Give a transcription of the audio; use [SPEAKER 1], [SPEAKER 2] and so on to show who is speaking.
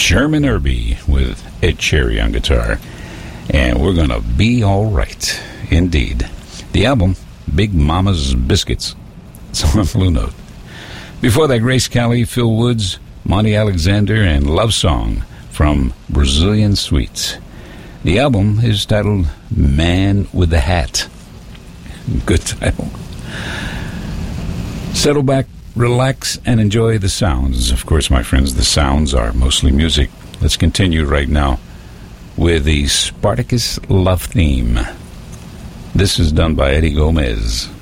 [SPEAKER 1] Sherman Irby with Ed Cherry on guitar. And we're going to be all right, indeed. The album, Big Mama's Biscuits. It's on Blue Note. Before that, Grace Kelly, Phil Woods, Monty Alexander, and Love Song from Brazilian Sweets. The album is titled Man with the Hat. Good title. Settle back, relax, and enjoy the sounds. Of course, my friends, the sounds are mostly music. Let's continue right now with the Spartacus Love Theme. This is done by Eddie Gomez.